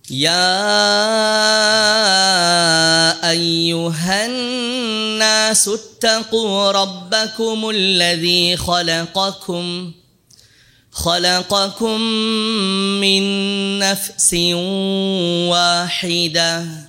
يا أيها الناس اتقوا ربكم الذي خلقكم من نفس واحدة